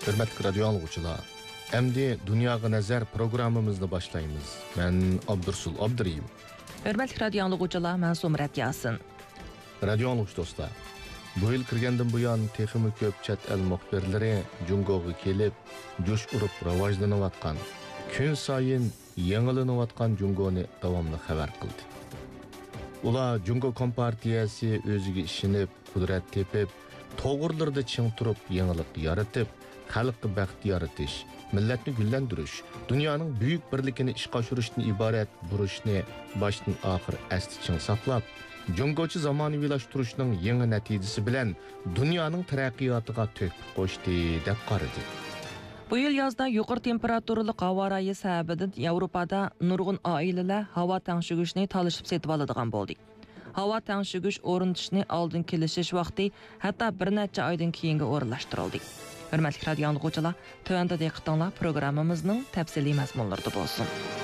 Hürmetli radyo anlıqçılar, Emdi Dünyaya Nazar programımızda başlayımız. Ben Abdursul Abduriyim. Hürmetli radyo anlıqçılar, ben Somrat Yasin. Radyo anlıqçı dostlar, bu yıl kirgenden bu yan teximi köp chat el muhbirleri Jungo'ga kelip, coş urup rivajlanıvatkan, gün sayın yanılanıvatkan Jungo'ni davamlı haber kıldı. Ula Jungo Kompartiyasi özüge işinip, kudret tepip, toğurlarda çıng turup yanılık yaratıp, xalqqa baxt yaratish, millatni gullantirish, dunyoning buyuk birligini ishga oshirishdan iborat burishni boshdan oxir asti-ching saqlab, jungochi zamonaviylashtirishning yangi natijasi bilan dunyoning taraqqiyotiga to'hfa qo'shdi deb qaradi. Bu yil yozda yuqori temperaturali havo rayi sababidan Yevropada nurg'un oilalar havo tangshigishni talishib setib oladigan bo'ldi. Havo tangshigish o'rnatishni oldin kelishish vaqti hatto bir necha oydan keyinga o'rinlashtirildi. Hürmetli radyo anlıqçılar, tövəndə diqqətinizlə proqramımızın təfsili məzmunlarında bolsun.